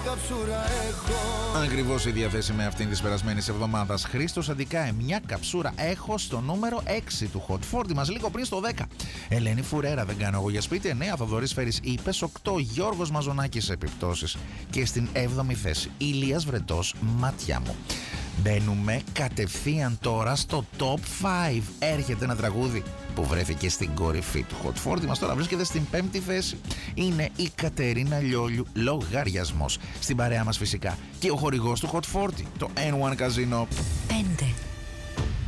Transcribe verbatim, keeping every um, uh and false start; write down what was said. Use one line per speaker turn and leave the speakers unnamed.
καψούρα έχω.
Ακριβώς η διαθέση με αυτήν της περασμένης εβδομάδας. Χρήστος Αντικάε, μια καψούρα έχω στο νούμερο έξι του Hot φορτί μας, λίγο πριν στο δέκα. Ελένη Φουρέρα, δεν κάνω εγώ για σπίτι, εννέα. Θοδωρής Φέρης, είπες οκτώ. Γιώργος Μαζονάκης, επιπτώσεις. Και στην έβδομη θέση Ηλίας Βρετός, μάτια μου. Μπαίνουμε κατευθείαν τώρα στο top πέντε. Έρχεται ένα τραγούδι που βρέθηκε στην κορυφή του Hot φορτί μας, τώρα βρίσκεται στην πέμπτη θέση. Είναι η Κατερίνα Λιόλιου, Λογαριασμός. Στην παρέα μας φυσικά και ο χορηγός του Hot φορτί, το N one Casino.
πέντε.